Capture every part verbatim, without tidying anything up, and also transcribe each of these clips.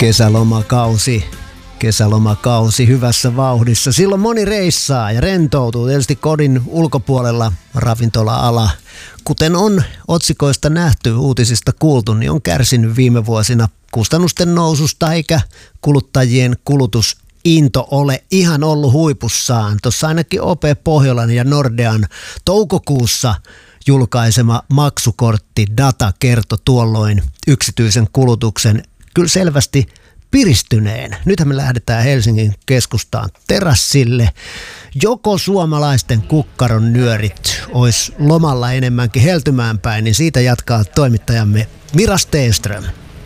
Kesälomakausi, kesälomakausi hyvässä vauhdissa. Silloin moni reissaa ja rentoutuu. Tietysti kodin ulkopuolella ravintola-ala, kuten on otsikoista nähty, uutisista kuultu, niin on kärsinyt viime vuosina kustannusten noususta, eikä kuluttajien kulutusinto ole ihan ollut huipussaan. Tuossa ainakin O P Pohjolan ja Nordean toukokuussa julkaisema maksukorttidata kertoi tuolloin yksityisen kulutuksen kyllä selvästi piristyneen. Nythän me lähdetään Helsingin keskustaan terassille. Joko suomalaisten kukkaron nyörit olisi lomalla enemmänkin heltymään päin, niin siitä jatkaa toimittajamme Mira Stenström.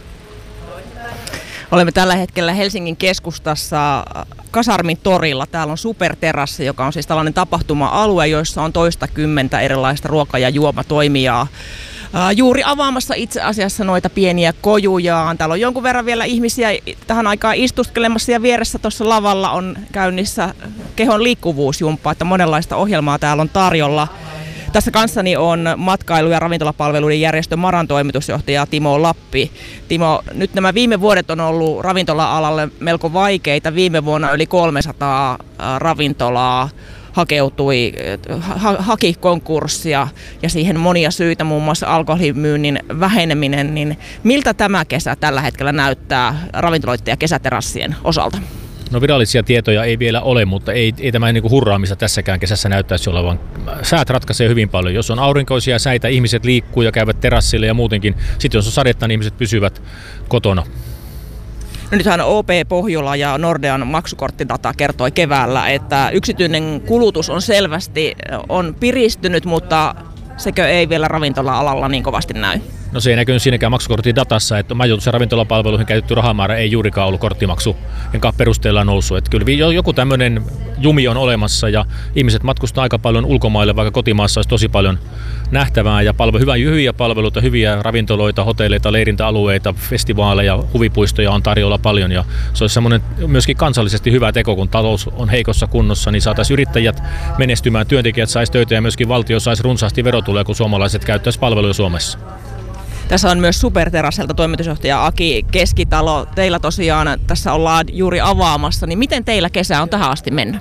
Olemme tällä hetkellä Helsingin keskustassa Kasarmin torilla. Täällä on superterassi, joka on siis tällainen tapahtuma-alue, jossa on toista kymmentä erilaista ruoka- ja juomatoimijaa. Juuri avaamassa itse asiassa noita pieniä kojujaan. Täällä on jonkun verran vielä ihmisiä tähän aikaan istuskelemassa ja vieressä tuossa lavalla on käynnissä kehon liikkuvuusjumppa, että monenlaista ohjelmaa täällä on tarjolla. Tässä kanssani on matkailu- ja ravintolapalveluiden järjestön Maran toimitusjohtaja Timo Lappi. Timo, nyt nämä viime vuodet on ollut ravintola-alalle melko vaikeita. Viime vuonna yli kolmesataa ravintolaa hakeutui, ha, haki konkurssia ja siihen monia syitä, muun muassa alkoholimyynnin väheneminen. Niin miltä tämä kesä tällä hetkellä näyttää ravintoloiden ja kesäterassien osalta? No virallisia tietoja ei vielä ole, mutta ei, ei tämä niin kuin hurraamista tässäkään kesässä näyttäisi olevan. Säät ratkaisee hyvin paljon. Jos on aurinkoisia säitä, ihmiset liikkuu ja käyvät terassille ja muutenkin. Sitten jos on sadetta, niin ihmiset pysyvät kotona. No nythän O P Pohjola ja Nordean maksukorttidata kertoi keväällä, että yksityinen kulutus on selvästi on piristynyt, mutta sekö ei vielä ravintola-alalla niin kovasti näy? No se ei näkynyt siinäkään maksukortin datassa, että majoitus- ja ravintolapalveluihin käytetty rahamäärä ei juurikaan ollut korttimaksu, enkä perusteella noussut. Että kyllä joku tämmöinen jumi on olemassa ja ihmiset matkustaa aika paljon ulkomaille, vaikka kotimaassa olisi tosi paljon nähtävää ja palvelu, hyvä, hyviä palveluita, hyviä ravintoloita, hotelleita, leirintäalueita, festivaaleja, huvipuistoja on tarjolla paljon ja se olisi semmoinen myöskin kansallisesti hyvä teko, kun talous on heikossa kunnossa, niin saataisiin yrittäjät menestymään, työntekijät saisi töitä ja myöskin valtio saisi runsaasti verotuloja, kun suomalaiset käyttäisi palveluja Suomessa. Tässä on myös superterasselta toimitusjohtaja Aki Keskitalo. Teillä tosiaan tässä ollaan juuri avaamassa, niin miten teillä kesä on tähän asti mennyt?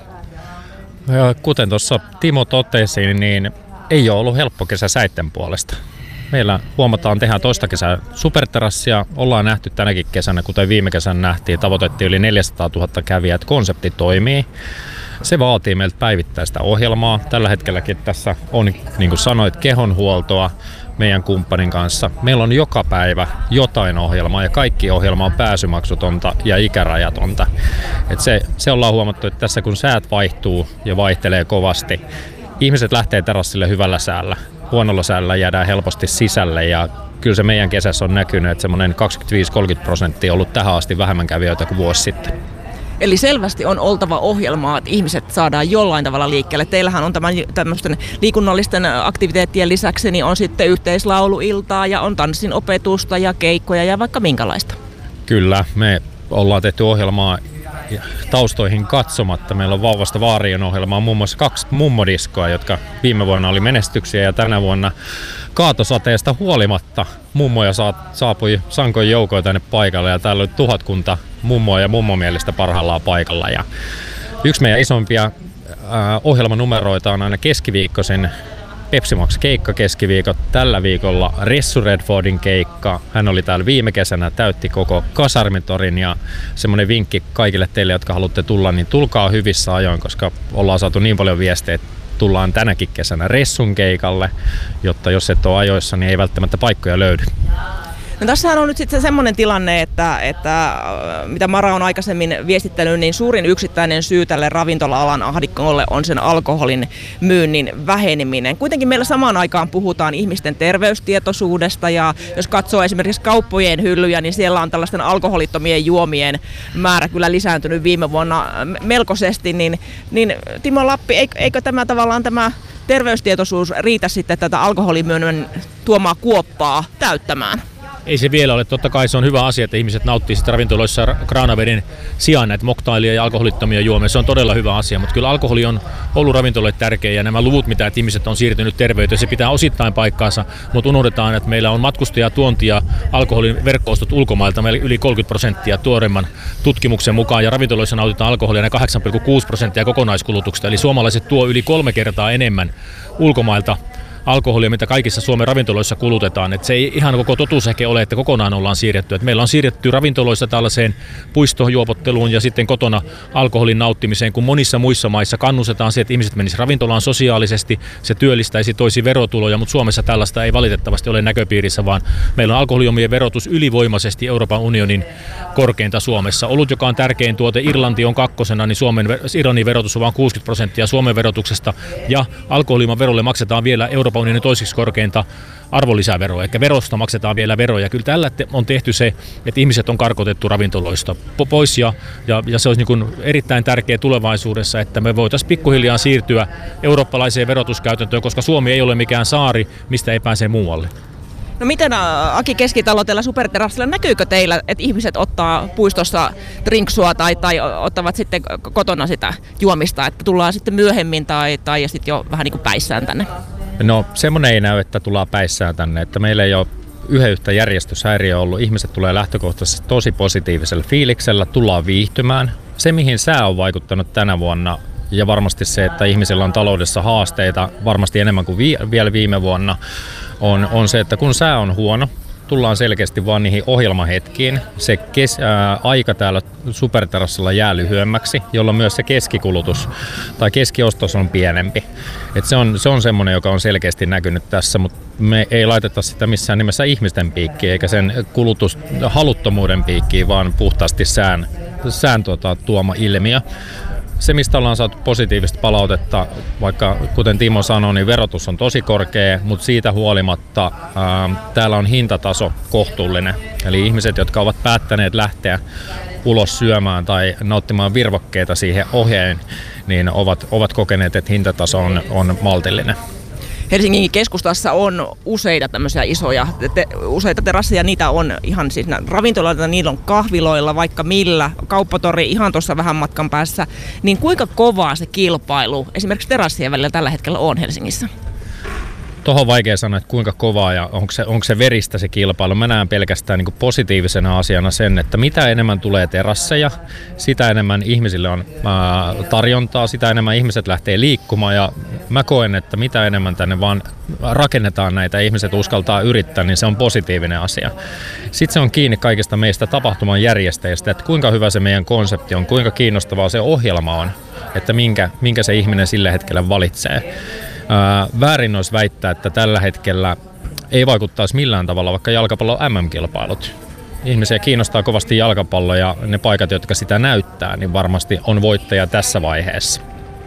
Kuten tuossa Timo totesi, niin ei ole ollut helppo kesä säitten puolesta. Meillä huomataan, tehdään toista kesää superterassia. Ollaan nähty tänäkin kesänä, kuten viime kesänä nähtiin, tavoitettiin yli neljäsataatuhatta kävijää, että konsepti toimii. Se vaatii meiltä päivittäistä ohjelmaa. Tällä hetkelläkin tässä on, niin kuin sanoit, kehonhuoltoa meidän kumppanin kanssa. Meillä on joka päivä jotain ohjelmaa ja kaikki ohjelma on pääsymaksutonta ja ikärajatonta. Et se, se ollaan huomattu, että tässä kun säät vaihtuu ja vaihtelee kovasti, ihmiset lähtee terassille hyvällä säällä. Huonolla säällä jäädään helposti sisälle ja kyllä se meidän kesässä on näkynyt, että semmoinen kaksikymmentäviisi kolmekymmentä prosenttia on ollut tähän asti vähemmän kävijöitä kuin vuosi sitten. Eli selvästi on oltava ohjelmaa, että ihmiset saadaan jollain tavalla liikkeelle. Teillähän on tämän, tämmöisten liikunnallisten aktiviteettien lisäksi niin on sitten yhteislauluiltaa ja on tanssin opetusta ja keikkoja ja vaikka minkälaista. Kyllä, me ollaan tehty ohjelmaa taustoihin katsomatta. Meillä on Vauvasta vaariin ohjelmaa muun muassa kaksi mummodiskoa, jotka viime vuonna oli menestyksiä ja tänä vuonna kaatosateesta huolimatta mummoja saapui sankoin joukoin tänne paikalle ja täällä oli tuhatkunta mummoa ja mummomielistä parhaillaan paikalla. Ja yksi meidän isompia ää, ohjelmanumeroita on aina keskiviikkoisin Pepsi Max keikka keskiviikot. Tällä viikolla Ressu Redfordin keikka. Hän oli täällä viime kesänä, täytti koko Kasarmitorin ja semmoinen vinkki kaikille teille, jotka haluatte tulla, niin tulkaa hyvissä ajoin, koska ollaan saatu niin paljon viestejä, että tullaan tänäkin kesänä Ressun keikalle, jotta jos et ole ajoissa, niin ei välttämättä paikkoja löydy. No tässähän on nyt sitten semmoinen tilanne, että, että mitä Mara on aikaisemmin viestittänyt, niin suurin yksittäinen syy tälle ravintola-alan ahdingolle on sen alkoholin myynnin väheneminen. Kuitenkin meillä samaan aikaan puhutaan ihmisten terveystietoisuudesta ja jos katsoo esimerkiksi kauppojen hyllyjä, niin siellä on tällaisten alkoholittomien juomien määrä kyllä lisääntynyt viime vuonna melkoisesti. Niin, niin Timo Lappi, eikö, eikö tämä tavallaan tämä terveystietoisuus riitä sitten tätä alkoholimyynnin tuomaa kuoppaa täyttämään? Ei se vielä ole. Totta kai se on hyvä asia, että ihmiset nauttii sitä ravintoloissa kraanaveden sijaan näitä moktailia ja alkoholittomia juomia. Se on todella hyvä asia, mutta kyllä alkoholi on ollut ravintoloille tärkeä ja nämä luvut, mitä että ihmiset on siirtynyt terveyteen, se pitää osittain paikkaansa, mutta unohdetaan, että meillä on matkustajatuontia alkoholin verkko-ostot ulkomailta meillä yli kolmekymmentä prosenttia tuoreimman tutkimuksen mukaan ja ravintoloissa nautitaan alkoholia ne kahdeksan pilkku kuusi prosenttia kokonaiskulutuksesta, eli suomalaiset tuo yli kolme kertaa enemmän ulkomailta alkoholia, mitä kaikissa Suomen ravintoloissa kulutetaan. Et se ei ihan koko totuus ehkä ole, että kokonaan ollaan siirretty. Et meillä on siirretty ravintoloissa tällaiseen puistojuopotteluun ja sitten kotona alkoholin nauttimiseen, kun monissa muissa maissa kannustetaan siihen, että ihmiset menisivät ravintolaan sosiaalisesti, se työllistäisi, toisi verotuloja, mutta Suomessa tällaista ei valitettavasti ole näköpiirissä, vaan meillä on alkoholijuomien verotus ylivoimaisesti Euroopan unionin korkeinta Suomessa. Olut, joka on tärkein tuote, Irlanti on kakkosena, niin Suomen, Irlannin verotus on vain kuusikymmentä prosenttia Suomen verotuksesta, ja alkoholijuoman verolle maksetaan vielä Euroopan unionin toiseksi korkeinta arvonlisäveroa, eli verosta maksetaan vielä veroja. Kyllä tällä on tehty se, että ihmiset on karkotettu ravintoloista pois, ja, ja, ja se olisi niin kuin erittäin tärkeä tulevaisuudessa, että me voitaisiin pikkuhiljaa siirtyä eurooppalaiseen verotuskäytäntöön, koska Suomi ei ole mikään saari, mistä ei pääse muualle. No miten Aki Keskitalo teillä Superterassilla, näkyykö teillä, että ihmiset ottaa puistossa drinksua tai, tai ottavat sitten kotona sitä juomista, että tullaan sitten myöhemmin tai, tai sitten jo vähän niin kuin päissään tänne? No semmoinen ei näy, että tullaan päissään tänne, että meillä ei ole yhden yhtä järjestyshäiriö ollut. Ihmiset tulee lähtökohtaisesti tosi positiivisella fiiliksellä, tullaan viihtymään. Se mihin sää on vaikuttanut tänä vuonna ja varmasti se, että ihmisillä on taloudessa haasteita varmasti enemmän kuin vi- vielä viime vuonna, on, on se, että kun sää on huono, tullaan selkeästi vaan niihin ohjelmahetkiin. Se kes, ää, aika täällä Superterassilla jää lyhyemmäksi, jolloin myös se keskikulutus tai keskiostos on pienempi. Et se on, se on semmoinen, joka on selkeästi näkynyt tässä, mutta me ei laiteta sitä missään nimessä ihmisten piikkiin eikä sen kulutushaluttomuuden piikkiin, vaan puhtaasti sään, sään tuota, tuoma ilmiö. Se, mistä ollaan saatu positiivista palautetta, vaikka kuten Timo sanoi, niin verotus on tosi korkea, mutta siitä huolimatta ää, täällä on hintataso kohtuullinen. Eli ihmiset, jotka ovat päättäneet lähteä ulos syömään tai nauttimaan virvokkeita siihen ohjeen, niin ovat, ovat kokeneet, että hintataso on, on maltillinen. Helsingin keskustassa on useita tämmöisiä isoja, te, useita terasseja, niitä on ihan siis ravintoloita, niillä on kahviloilla vaikka millä, kauppatori ihan tuossa vähän matkan päässä, niin kuinka kovaa se kilpailu esimerkiksi terassien välillä tällä hetkellä on Helsingissä? Tuohon on vaikea sanoa, että kuinka kovaa ja onko se, onko se veristä se kilpailu. Mä näen pelkästään niin kuin positiivisena asiana sen, että mitä enemmän tulee terasseja, sitä enemmän ihmisille on ää, tarjontaa, sitä enemmän ihmiset lähtee liikkumaan ja mä koen, että mitä enemmän tänne vaan rakennetaan näitä, ihmiset uskaltaa yrittää, niin se on positiivinen asia. Sitten se on kiinni kaikista meistä tapahtuman järjestäjistä, että kuinka hyvä se meidän konsepti on, kuinka kiinnostavaa se ohjelma on, että minkä, minkä se ihminen sillä hetkellä valitsee. Ää, väärin olisi väittää, että tällä hetkellä ei vaikuttaisi millään tavalla vaikka jalkapallon äm äm-kilpailut. Ihmisiä kiinnostaa kovasti jalkapallo ja ne paikat, jotka sitä näyttää, niin varmasti on voittaja tässä vaiheessa.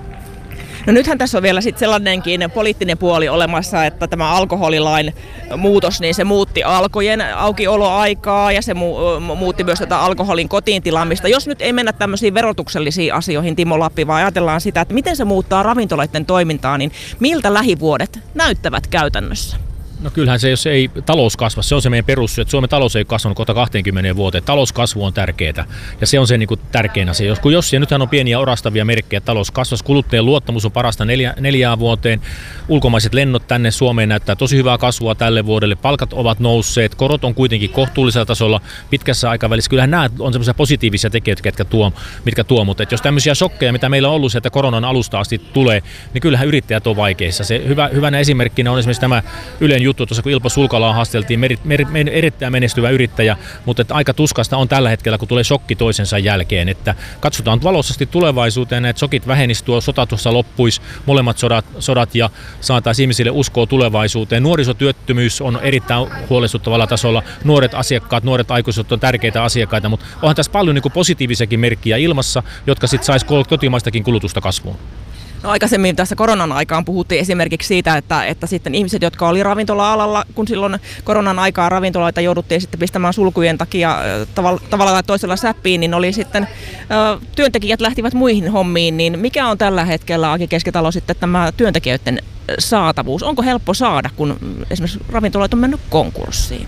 No nythän tässä on vielä sitten sellainenkin poliittinen puoli olemassa, että tämä alkoholilain muutos, niin se muutti alkojen aukioloaikaa ja se mu- muutti myös tätä alkoholin kotiin tilaamista. Jos nyt ei mennä tämmöisiin verotuksellisiin asioihin, Timo Lappi, vaan ajatellaan sitä, että miten se muuttaa ravintoloiden toimintaa, niin miltä lähivuodet näyttävät käytännössä? No kyllähän se, jos ei talous kasva, se on se meidän perussyy, että Suomen talous ei kasvanut kohta kaksikymmentä vuoteen. Talouskasvu on tärkeää ja se on se niin kuin tärkein asia. Jos, kun jos ja nythän on pieniä orastavia merkkejä, että talous kasvasi, kuluttajien luottamus on parasta neljä, neljään vuoteen. Ulkomaiset lennot tänne Suomeen näyttää tosi hyvää kasvua tälle vuodelle. Palkat ovat nousseet, korot on kuitenkin kohtuullisella tasolla pitkässä aikavälissä. Kyllähän nämä on semmoisia positiivisia tekijöitä, mitkä tuo, mitkä tuo. Mutta jos tämmöisiä shokkeja, mitä meillä on ollut, että koronan alusta asti tulee, niin kyllähän yrittäjät on vaikeissa. Se hyvä, hyvänä esimerkkinä on esimerkiksi tämä Ylen juttu tuossa, kun Ilpo Sulkalaa haasteltiin, mer, mer, mer, erittäin menestyvä yrittäjä, mutta että aika tuskasta on tällä hetkellä, kun tulee shokki toisensa jälkeen. Että katsotaan valoisasti tulevaisuuteen, että shokit vähenisivät, tuo sota tuossa loppuisi, molemmat sodat, sodat ja saataisiin ihmisille uskoa tulevaisuuteen. Nuorisotyöttömyys on erittäin huolestuttavalla tasolla. Nuoret asiakkaat, nuoret aikuiset on tärkeitä asiakkaita, mutta onhan tässä paljon niin kuin positiivisiakin merkkiä ilmassa, jotka sitten saisi kotimaistakin kulutusta kasvuun. No aikaisemmin tässä koronan aikaan puhuttiin esimerkiksi siitä, että, että sitten ihmiset, jotka oli ravintola-alalla, kun silloin koronan aikaa ravintoloita jouduttiin sitten pistämään sulkujen takia tavalla, tavalla tai toisella säppiin, niin oli sitten ö, työntekijät lähtivät muihin hommiin, niin mikä on tällä hetkellä, Aki Keskitalo, sitten tämä työntekijöiden saatavuus? Onko helppo saada, kun esimerkiksi ravintolat on mennyt konkurssiin?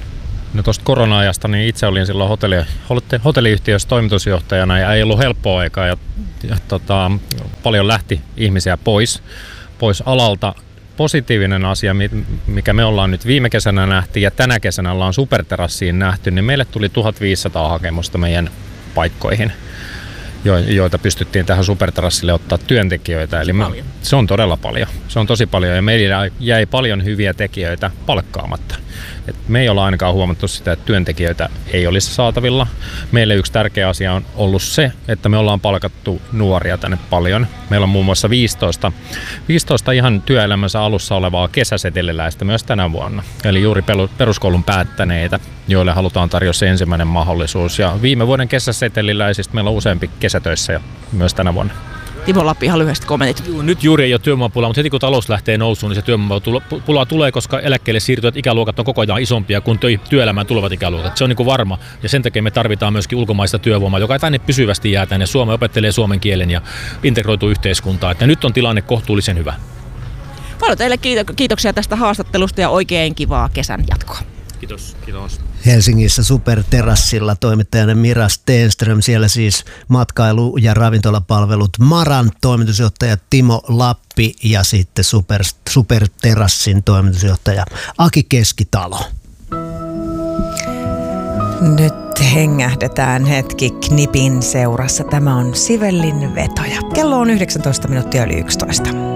No tuosta korona-ajasta, niin itse olin silloin hotelli, hotelliyhtiössä toimitusjohtajana ja ei ollut helppoa aikaa ja, ja tota, paljon lähti ihmisiä pois, pois alalta. Positiivinen asia, mikä me ollaan nyt viime kesänä nähty ja tänä kesänä ollaan Superterassiin nähty, niin meille tuli tuhatviisisataa hakemusta meidän paikkoihin, joita pystyttiin tähän Superterassille ottaa työntekijöitä. Eli me, se on todella paljon. Se on tosi paljon ja meillä jäi paljon hyviä tekijöitä palkkaamatta. Et me ei olla ainakaan huomattu sitä, että työntekijöitä ei olisi saatavilla. Meille yksi tärkeä asia on ollut se, että me ollaan palkattu nuoria tänne paljon. Meillä on muun muassa viisitoista, viisitoista ihan työelämänsä alussa olevaa kesäseteliläistä myös tänä vuonna. Eli juuri peruskoulun päättäneitä, joille halutaan tarjota se ensimmäinen mahdollisuus. Ja viime vuoden kesäseteliläisistä meillä on useampi kesätöissä myös tänä vuonna. Timo Lappi, ihan lyhyesti kommentit. Nyt juuri ei ole työvoimapulaa, mutta heti kun talous lähtee nousuun, niin se työvoimapulaa tulee, koska eläkkeelle siirtyvät ikäluokat on koko ajan isompia kuin työelämään tulevat ikäluokat. Se on niin kuin varma. Ja sen takia me tarvitaan myöskin ulkomaista työvoimaa, joka tänne pysyvästi jää tänne. Suomi opettelee suomen kielen ja integroituu yhteiskuntaan. Että nyt on tilanne kohtuullisen hyvä. Paljon teille kiitoksia tästä haastattelusta ja oikein kivaa kesän jatkoa. Kiitos. Kiitos. Helsingissä Superterassilla toimittajana Mira Stenström, siellä siis matkailu- ja ravintolapalvelut Maran toimitusjohtaja Timo Lappi ja sitten Super, Superterassin toimitusjohtaja Aki Keskitalo. Nyt hengähdetään hetki Knipin seurassa. Tämä on Sivellin vetoja. Kello on yhdeksäntoista minuuttia yli yksitoista.